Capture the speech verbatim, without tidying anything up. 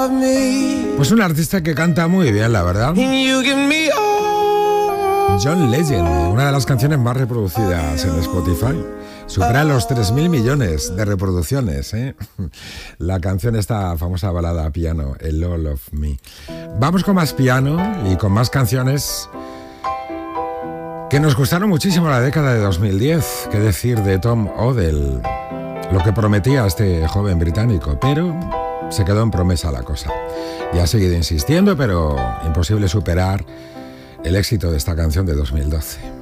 Pues un artista que canta muy bien, la verdad. John Legend, una de las canciones más reproducidas en Spotify. Supera los tres mil millones de reproducciones, ¿eh? La canción, esta famosa balada a piano, El All of Me. Vamos con más piano y con más canciones que nos gustaron muchísimo en la década de dos mil diez. Qué decir de Tom Odell, lo que prometía este joven británico, pero se quedó en promesa la cosa. Y ha seguido insistiendo, pero imposible superar el éxito de esta canción de dos mil doce.